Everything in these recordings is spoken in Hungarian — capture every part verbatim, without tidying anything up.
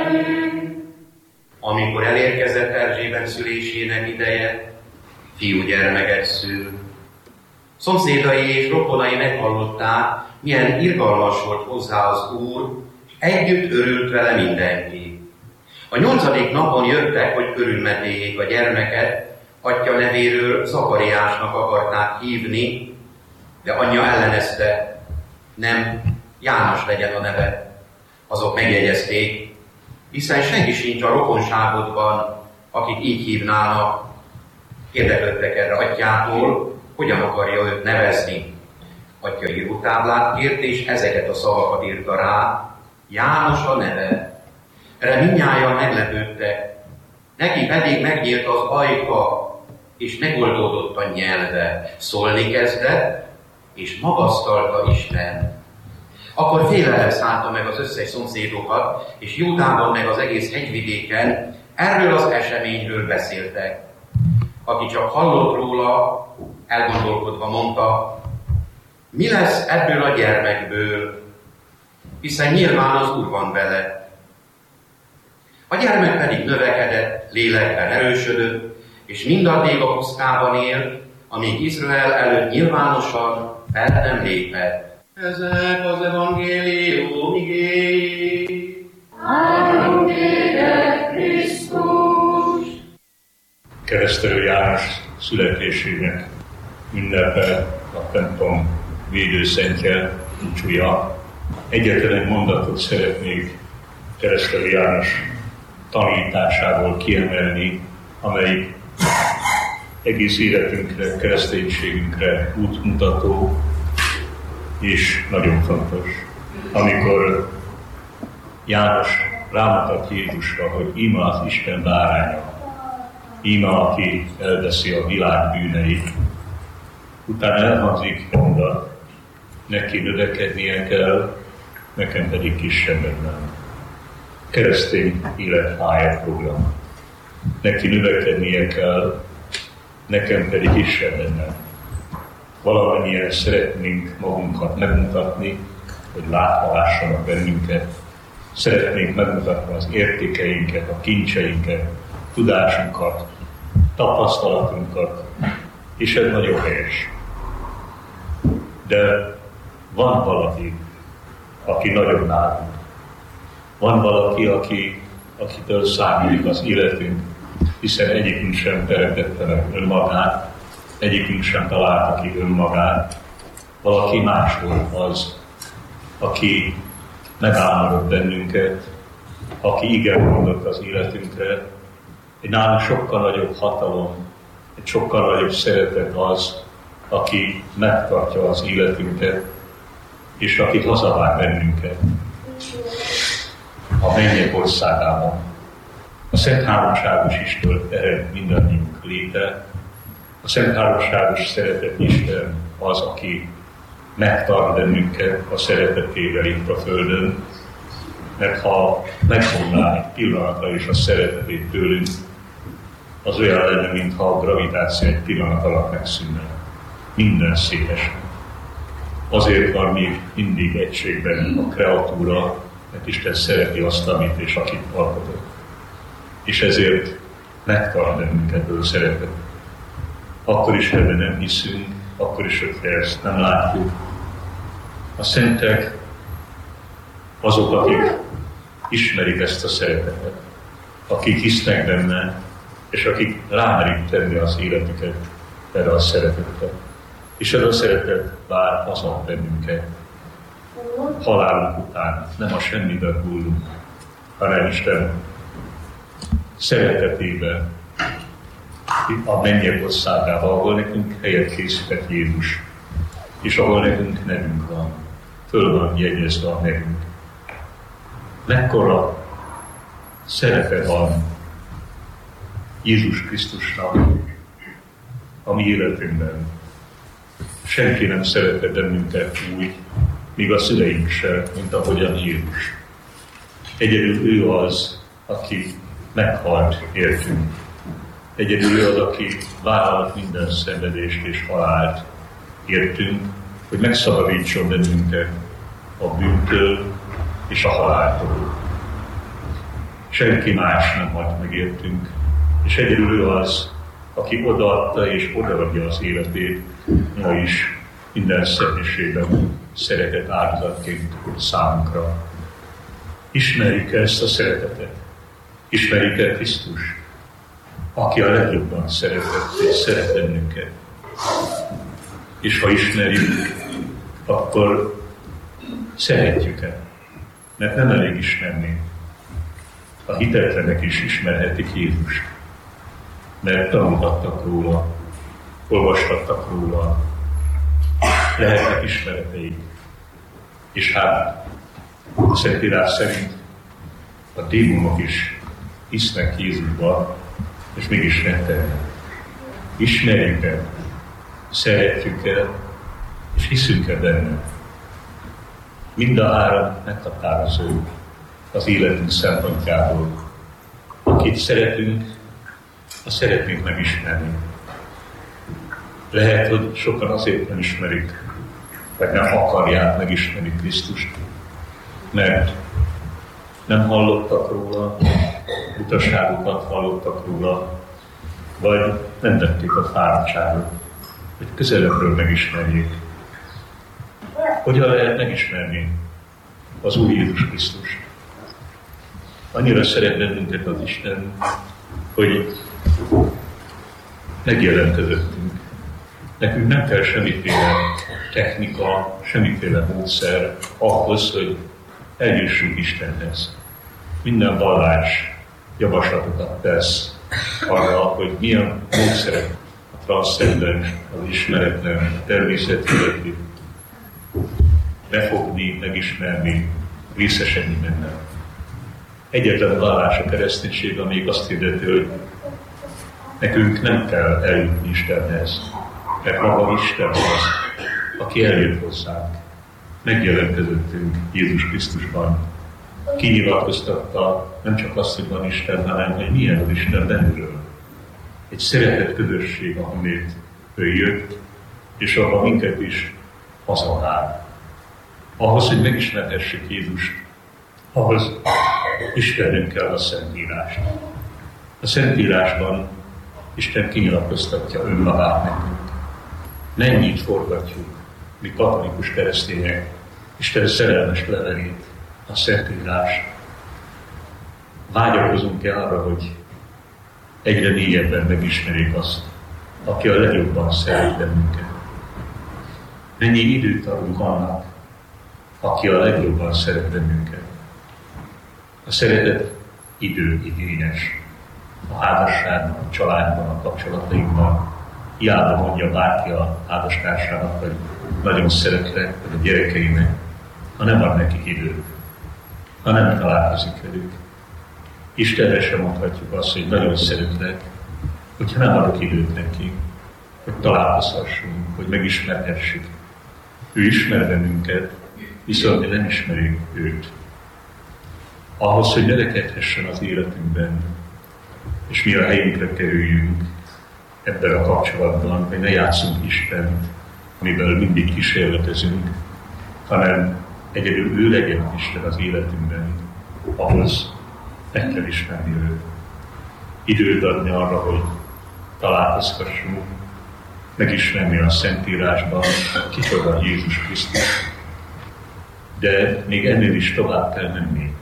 Amikor elérkezett Erzsébet szülésének ideje, fiúgyermeket szül. Szomszédai és rokonai meghallották, milyen irgalmas volt hozzá az Úr, együtt örült vele mindenki. A nyolcadik napon jöttek, hogy körülmetéljék a gyermeket, atya nevéről Zakariásnak akarták hívni, de anyja ellenezte, nem, János legyen a neve. Azok megjegyezték, hiszen senki sincs a rokonságodban, akit így hívnának. Érdeklődtek erre atyától, hogyan akarja őt nevezni. Atya írótáblát kért, és ezeket a szavakat írta rá, János a neve. Erre mindnyájan meglepődtek, neki pedig megnyílt az ajka, és megoldódott a nyelve. Szólni kezdett, és magasztalta Isten. Akkor félelem szállta meg az összes szomszédokat, és Júdában meg az egész hegyvidéken erről az eseményről beszéltek. Aki csak hallott róla, elgondolkodva mondta, mi lesz ebből a gyermekből, hiszen nyilván az Úr van vele. A gyermek pedig növekedett, lélekben erősödött, és mindaddig a pusztában élt, amíg Izrael előtt nyilvánosan fel nem lépett. Ezek az evangélium igéi. Áldott téged, Krisztus! Keresztelő János születésének ünnepe a templom védőszentje, búcsúja. Egyetlen egy mondatot szeretnék Keresztelő János tanításából kiemelni, amely egész életünkre, kereszténységünkre útmutató, és nagyon fontos. Amikor János rámutat Jézusra, hogy íme az Isten báránya, íme, aki elveszi a világ bűneit, utána elhangzik mondat, neki növekednie kell, nekem pedig kisebbednem. Keresztény életpálya program. Neki növekednie kell, nekem pedig kisebbednem. Valamennyien szeretnénk magunkat megmutatni, hogy látva lássanak bennünket. Szeretnénk megmutatni az értékeinket, a kincseinket, tudásunkat, tapasztalatunkat, és ez nagyon helyes. De van valaki, aki nagyon nálunk. Van valaki, aki, akitől számít az életünk, hiszen egyikünk sem teremtette meg önmagát, egyikünk sem találta ki önmagát. Valaki más volt az, aki megálmodott bennünket, aki igen mondott az életünkre. Egy nálunk sokkal nagyobb hatalom, egy sokkal nagyobb szeretet az, aki megtartja az életünket, és aki hazavár bennünket a mennyek országában. A Szent Háromságos Isten ered mindannyiunk léte. A Szent Háromságos szeretet Isten az, aki megtart bennünket a szeretetével itt a Földön, mert ha megvonná egy pillanatra is a szeretetét tőlünk, az olyan lenne, mintha a gravitáció egy pillanat alatt megszűnne. Minden szétesne. Azért van még mindig egységben a kreatúra, mert Isten szereti azt, amit és akit alkotott. És ezért megtart bennünket ő szeretet. Akkor is, ha nem hiszünk, akkor is, hogyha ezt nem látjuk. A szentek azok, akik ismerik ezt a szeretetet, akik hisznek benne, és akik rámerik tenni az életüket erre a szeretetet. És ez a szeretet vár haza bennünket. Halálunk után nem a semmiben hullunk, hanem Isten szeretetében, a mennyek országában, ahol nekünk helyet készített Jézus, és ahol nekünk nevünk van, föl van jegyezve a nevünk. Mekkora szerepe van Jézus Krisztusnak a mi életünkben. Senki nem szerette bennünket úgy, míg a szüleink sem, mint ahogyan Jézus. Egyedül ő az, aki meghalt értünk. Egyedül ő az, aki vállalt minden szenvedést és halált értünk, hogy megszabadítson bennünket a bűntől és a haláltól. senki más nem halt meg értünk, és egyedül ő az, aki odaadta és odaadja az életét, ma is minden személyiségben szeretet áldozatként számunkra. Ismerjük ezt a szeretetet, ismerjük el Krisztus, aki a legjobban szeretett és szeret bennünket. És ha ismerjük, akkor szeretjük-e? Mert nem elég ismerni. A hitetlenek is ismerhetik Jézust, mert tanulhattak róla, olvashattak róla, lehetnek ismereteik. És hát a Szentírás szerint a démonok is hisznek Jézusba, és mégis rettegnek. Ismerjük el, szeretjük el, és hiszünk el benne. Mind a három meghatározó az életünk szempontjából. Akit szeretünk, azt szeretnénk megismerni. Lehet, hogy sokan azért nem ismerik, vagy nem akarják megismerni Krisztust, mert nem hallottak róla, utaságokat hallottak róla, vagy nem tették a fáradtságot, hogy közelebbről megismerjék. Hogyan lehet megismerni az Úr Jézus Krisztust? Annyira szeret bennünket az Isten, hogy megjelent közöttünk. Nekünk nem kell semmiféle technika, semmiféle módszer ahhoz, hogy eljussunk Istenhez. Minden vallás javaslatokat tesz arra, hogy milyen módszerek a transzcendens, az ismeretlen, a természetfeletti befogni, megismerni, részesedni benne. Egyetlen vallás a kereszténység, amelyik azt hirdeti, hogy nekünk nem kell eljutni Istenhez, mert maga Isten az, aki eljött hozzánk. Megjelent közöttünk Jézus Krisztusban. Kinyilatkoztatta nem csak azt, hogy van Isten, hanem hogy milyen az Isten belülről. Egy szeretett közösség, ahonnét ő jött, és abban minket is hazavár. Ahhoz, hogy megismerhessük Jézust, ahhoz ismernünk kell a Szentírást. A Szentírásban Isten kinyilatkoztatja önmagát nekünk. Mennyit forgatjuk, mi katolikus keresztények, Isten szerelmes levelét, a Szentírást. Vágyakozunk-e arra, hogy egyre mélyebben megismerjék azt, aki a legjobban szeret bennünket? Mennyi időt adunk annak, aki a legjobban szeret bennünket? A szeretet időigényes. A házasságban, a családban, a kapcsolatainkban. Hiába mondja bárki a házastársának, hogy nagyon szeretlek, vagy a gyerekeinek, ha nem ad nekik időt, ha nem találkozik velük. Istenre sem mondhatjuk azt, hogy nagyon szeretlek, hogyha nem adok időt neki, hogy találkozhassunk, hogy megismerhessük. Ő ismer bennünket, viszont mi nem ismerjük őt. Ahhoz, hogy növekedhessen az életünkben, és mi a helyünkre kerüljünk ebben a kapcsolatban, hogy ne játszunk Istent, amivel mindig kísérletezünk, hanem egyedül ő legyen Isten az életünkben, ahhoz meg kell ismerni őt. Időt adni arra, hogy találkozhassunk, megismerni a Szentírásban, kicsoda Jézus Krisztus, de még ennél is tovább kell menni.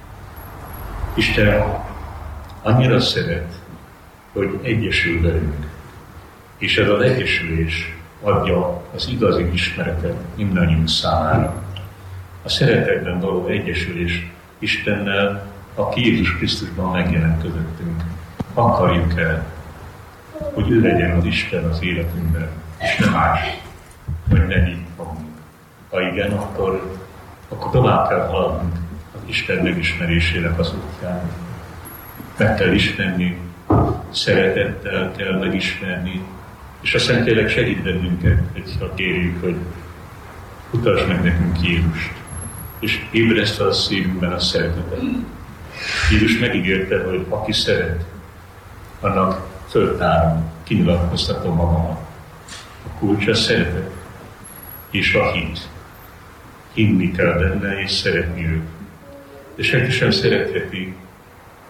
Isten annyira szeret, hogy egyesül velünk, és ez az egyesülés adja az igazi ismeretet mindannyiunk számára. A szeretetben való egyesülés Istennel, aki Jézus Krisztusban megjelent közöttünk. Akarjuk el, hogy ő legyen az Isten az életünkben, és nem más, hogy ne így magunk. Ha igen, akkor, akkor tovább kell haladnunk az Isten megismerésének az útján. Meg kell ismerni, szeretettel kell megismerni, és a Szentlélek segít bennünket, hogyha kérjük, hogy mutasd meg nekünk Jézust, és ébreszt fel a szívünkben a szeretetet. Jézus megígérte, hogy aki szeret, annak föltárom, kinyilatkoztatom magamat. A kulcs a szeretet és a hit. Hinni kell benne és szeretni őt. De senki sem szeretheti,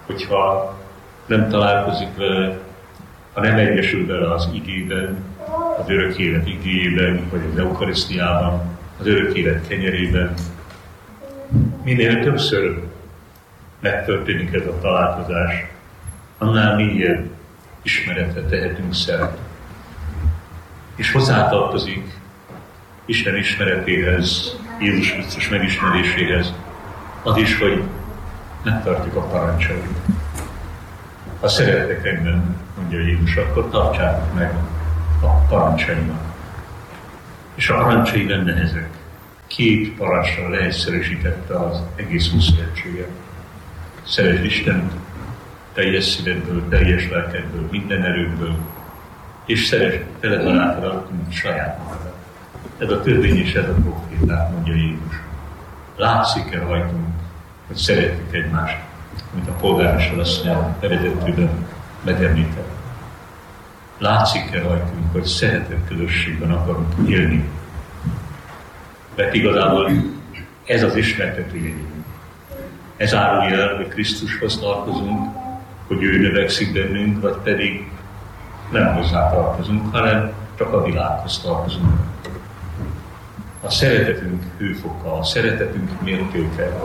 hogyha nem találkozik vele, ha nem egyesül vele az igében, az örök élet igéjében, vagy az eukarisztiában, az örök élet kenyerében, minél többször megtörténik ez a találkozás, annál mélyebb ismeretre tehetünk szert. És hozzátartozik Isten ismeretéhez, Jézus Krisztus megismeréséhez az is, hogy megtartjuk a parancsait. Ha szerettek engem, mondja Jézus, akkor tartsátok meg a parancsaimat. És a parancsai nem nehezek. Két parancsra leegyszerűsítette az egész Ószövetséget. Szeresd Istent teljes szívedből, teljes lelkedből, minden erődből, és szeresd tele barátodat, mint saját magadat. Ez a törvény és ez a proféták, mondja Jézus. Látszik-e rajtunk, hogy szeretjük egymást, amit a polgármester asszony bevezetőben megemlített. Látszik-e rajtunk, hogy szeretett közösségben akarunk élni? Mert igazából ez az ismertető jegyünk. Ez árulja el, hogy Krisztushoz tartozunk, hogy ő növekszik bennünk, vagy pedig nem hozzá tartozunk, hanem csak a világhoz tartozunk. A szeretetünk hőfoka, a szeretetünk mértéke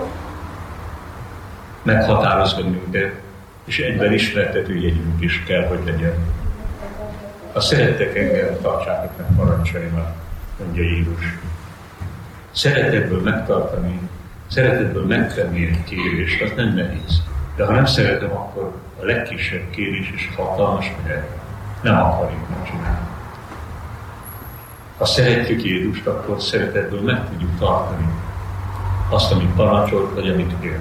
meghatároz bennünket, és egyben ismertető jegyünk is kell, hogy legyen. Ha szerettek engem, tartsátok meg parancsaimat, mondja Jézus. Szeretetből megtartani, szeretetből megtenni egy kérést, az nem nehéz. De ha nem szeretem, akkor a legkisebb kérés is hatalmas lehet. Nem akarjuk megcsinálni. Ha szeretjük Jézust, akkor szeretetből meg tudjuk tartani azt, amit parancsolt, vagy amit kért.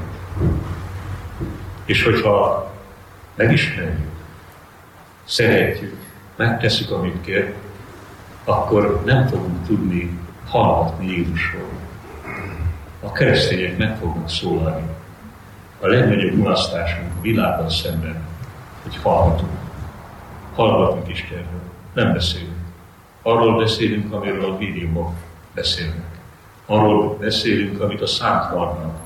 És hogyha megismerjük, szeretjük, megtesszük, amit kért, akkor nem fogunk tudni hallgatni Jézusról. A keresztények meg fognak szólalni. A legnagyobb mulasztásunk a világban szemben, hogy hallgatunk. Hallgatunk Istenről, nem beszélünk. Arról beszélünk, amiről a médiumok beszélnek. Arról beszélünk, amit a szánt vannak.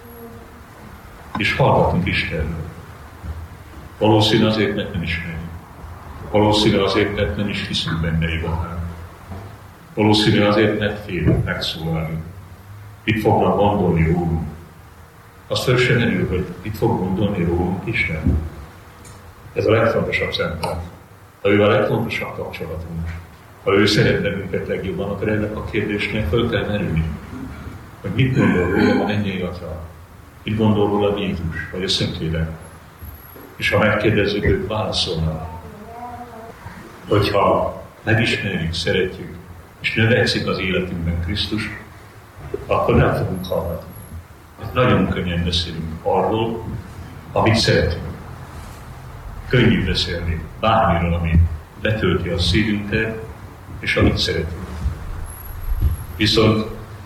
És hallgatunk Istenről. Valószínű azért, mert nem ismerjük. Valószínű azért, mert nem is hiszünk benne igazán. Valószínű azért, mert félünk megszólalni. Mit fognak gondolni rólunk? Az föl sem merül, hogy mit fog gondolni rólunk Isten. Ez a legfontosabb szempont. Ha ő a legfontosabb kapcsolatunk, ha ő szeret bennünket legjobban, akkor ennek a kérdésnek föl kell merülni. Hogy mit gondol róla a mennyei Atya? Mit gondol róla Jézus, vagy a Szentlélek? És ha megkérdezzük, ők válaszolnak. Hogyha megismerjük, szeretjük, és növekszik az életünkben Krisztus, akkor nem fogunk hallgatni. Mert nagyon könnyen beszélünk arról, amit szeretünk. Könnyű beszélni bármiről, ami betölti a szívünket, és amit szeretünk. Viszont,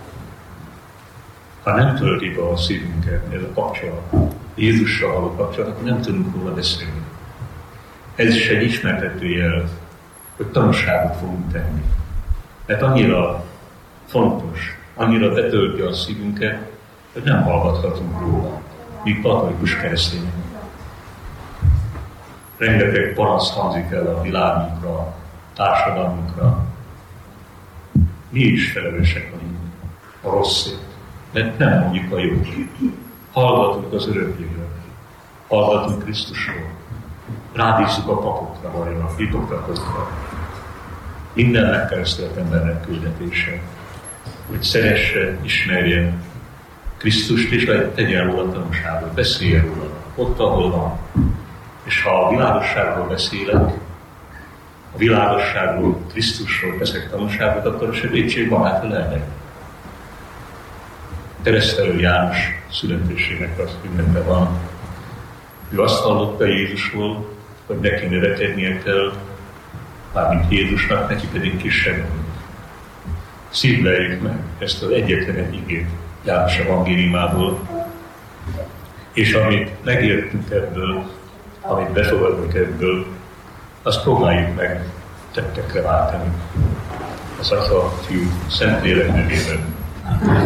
ha nem tölti be a szívünket ez a kapcsolat, Jézussal való kapcsolat, akkor nem tudunk róla beszélni. Ez is egy ismertető jel, hogy tanúságot fogunk tenni. Mert annyira fontos, annyira betölti a szívünket, hogy nem hallgathatunk róla, míg katolikus keresztények. Rengeteg panasz hangzik el a világunkra, a társadalmunkra. Mi is felelősek vagyunk a rosszért, mert nem mondjuk a jót. Hallgatunk az örökkéről, hallgatunk Krisztusról, rábízzuk a papokra, vagy a hitoktatokra. Minden megkeresztelt embernek küldetése, hogy szeresse, ismerje Krisztust, és tegyen róla tanúságot, beszéljen róla, ott, ahol van. És ha a világosságról beszélek, a világosságról, Krisztusról teszek tanúságot, akkor a sötétség magától elmegy. Keresztelő János születésének az ünnepe van. Ő azt hallotta Jézusról, hogy neki növekednie kell, mármint Jézusnak, neki pedig kisebb. Szívleljük meg ezt az egyetlen egy igét János evangéliumából, és amit megértünk ebből, amit befogadunk ebből, azt próbáljuk meg tettekre váltani. Az Atya, Fiú, Szentlélek nevében.